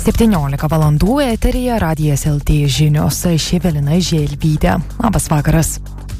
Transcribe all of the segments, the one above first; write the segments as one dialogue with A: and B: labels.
A: 17 valandų eteryje Radijas LT žinios. Aš Evelina Želvytė. Labas vakaras.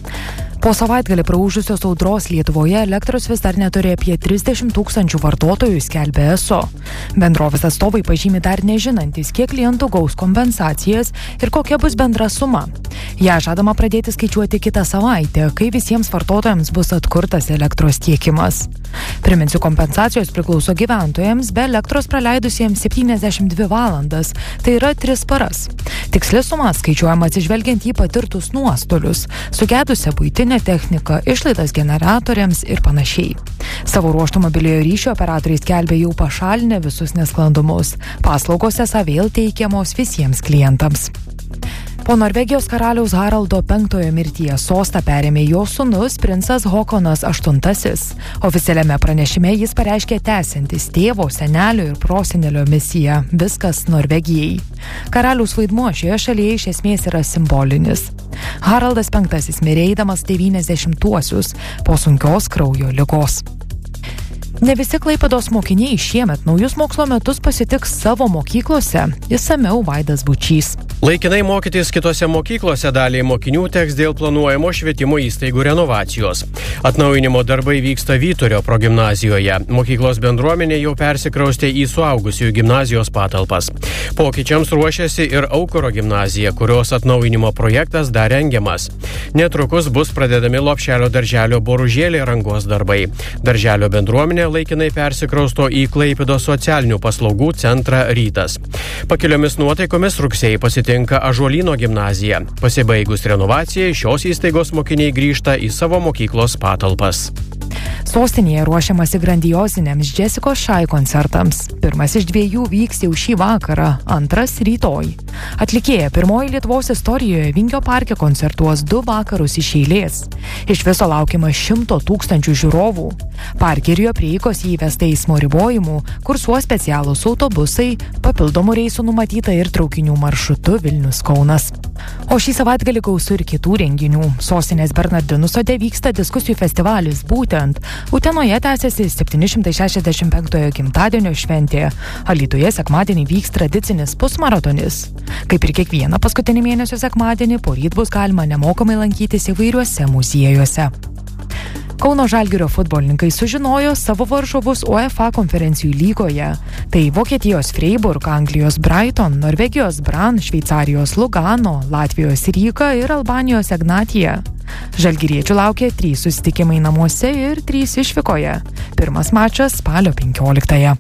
A: Po savaitgalį praūžusios audros Lietuvoje elektros vis dar neturi apie 30 000 vartotojų, skelbia ESO. Bendrovės atstovai pažymi dar nežinantis, kiek klientų gaus kompensacijas ir kokia bus bendra suma. Ja žadama pradėti skaičiuoti kitą savaitę, kai visiems vartotojams bus atkurtas elektros tiekimas. Priminsiu, kompensacijos priklauso gyventojams be elektros praleidusiems 72 valandas, tai yra 3 paras. Tiksli suma skaičiuojama atsižvelgiant į patirtus nuostolius, sugedusią buitinę techniką, išlaidas generatoriams ir panašiai. Savo ruožtu mobiliojo ryšio operatoriai skelbia jau pašalinę visus nesklandumus. Paslaugos esą vėl teikiamos visiems klientams. Po Norvegijos karaliaus Haraldo V mirties sostą perėmė jo sūnus princas Håkonas VIII. Oficialiame pranešime jis pareiškė tęsiantis tėvo, senelio ir prosenelio misiją. Viskas Norvegijai. Karaliaus vaidmuo šioje šalyje iš esmės yra simbolinis. Haraldas V mirė eidamas 90-uosius po sunkios kraujo ligos. Ne visi Klaipėdos mokiniai šiemet naujus mokslo metus pasitiks savo mokyklose. Išsamiau Vaidas Bučys.
B: Laikinai mokytis kitose mokyklose daliai mokinių teks dėl planuojamo švietimo įstaigų renovacijos. Atnaujinimo darbai vyksta Vyturio progimnazijoje. Mokyklos bendruomenė jau persikraustė į suaugusiųjų gimnazijos patalpas. Pokyčiams ruošiasi ir Aukuro gimnazija, kurios atnaujinimo projektas dar rengiamas. Netrukus bus pradedami Lopšelio darželio Boružėlė rangos darbai. Darželio bendruomenė laikinai persikrausto į Klaipėdos socialinių paslaugų centrą Rytas. Pakiliomis nuotaikomis rugsėjį pasitinka Ąžuolyno gimnazija. Pasibaigus renovacijai, šios įstaigos mokiniai grįžta į savo mokyklos patalpas.
A: Sostinėje ruošiamasi grandioziniams Jessicos Shy koncertams. Pirmas iš 2 vyks jau šį vakarą, antras rytoj. Atlikėja pirmoji Lietuvos istorijoje Vingio parke koncertuos 2 vakarus iš eilės. Iš viso laukiama 100 000 žiūrovų. Parke ir jo prieigos įvesta eismo ribojimų, kursuos specialūs autobusai, papildomų reisų numatyta ir traukinių maršrutu Vilnius-Kaunas. O šį savaitgalį gausu ir kitų renginių. Sostinės Bernardinų sode vyksta diskusijų festivalis, būtent Utenoje tęsiasi 765 gimtadienio šventė. Alytuje sekmadienį vyks tradicinis pusmaratonis. Kaip ir kiekvieną paskutinį mėnesio sekmadienį, poryt bus galima nemokamai lankytis įvairiuose muziejuose. Kauno Žalgirio futbolininkai sužinojo savo varžovus UEFA konferencijų lygoje. Tai Vokietijos Freiburg, Anglijos Brighton, Norvegijos Brann, Šveicarijos Lugano, Latvijos Ryga ir Albanijos Ignatija. Žalgiriečių laukia 3 susitikimai namuose ir 3 išvykoje. Pirmas mačas spalio 15.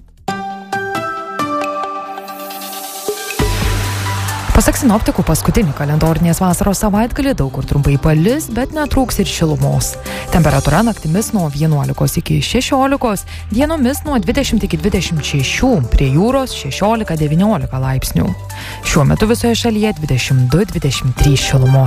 A: Pasak sinoptikų, paskutinį kalendorinės vasaros savaitgalį daug kur trumpai palis, bet netrūks ir šilumos. Temperatūra naktimis nuo 11 iki 16, dienomis nuo 20 iki 26, prie jūros 16-19 laipsnių. Šiuo metu visoje šalyje 22-23 šilumos.